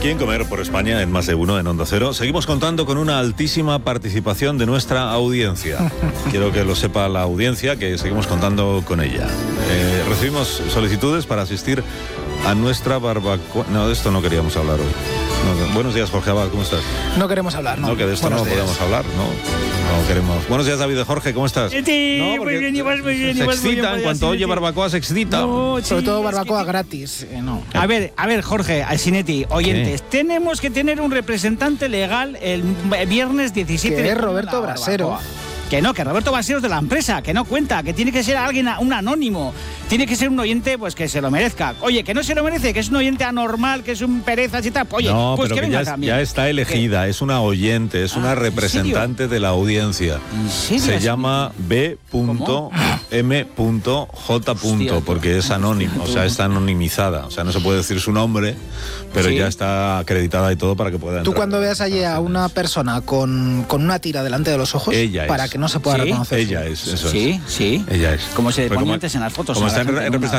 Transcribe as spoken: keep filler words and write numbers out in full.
Aquí en Comer por España, en Más de Uno, en Onda Cero, seguimos contando con una altísima participación de nuestra audiencia. Quiero que lo sepa la audiencia, que seguimos contando con ella. Eh, recibimos solicitudes para asistir a nuestra barbacoa. No, de esto no queríamos hablar hoy. No, buenos días, Jorge Abad, ¿cómo estás? No queremos hablar, ¿no? No, que de esto buenos no días. podemos hablar, ¿no? No queremos. Buenos días, David de Jorge, ¿cómo estás? Sí, no, muy bien, Iván, muy bien, se Iván, muy bien, excita, en muy cuanto bien, oye sí. barbacoa se excita. No, Sobre sí, todo es barbacoa que- gratis, eh, no. A ver, a ver, Jorge, Alcinetti, oyentes, tenemos que tener un representante legal el viernes diecisiete Que de es junio en Roberto la Brasero. barbacoa. Que no, que Roberto Brasero es de la empresa, que no cuenta, que tiene que ser alguien, un anónimo, tiene que ser un oyente pues que se lo merezca. Oye, que no se lo merece, que es un oyente anormal, que es un perezas y tal. Oye, no, pues pero que que venga ya, también. ya está elegida, es una oyente, es Ah, una ¿en representante de la audiencia. ¿En serio? Se llama B M J. Hostia, porque es anónimo, o sea, está anonimizada. O sea, no se puede decir su nombre, pero Sí. ya está acreditada y todo para que pueda entrar. Tú cuando veas allí a una persona con, con una tira delante de los ojos, Ella para es. que no se pueda Sí, reconocer. Ella es, eso Sí, es. sí. Ella es. Como se Pues ponía como- antes en las fotos. Como a la está en, gente en en una- representación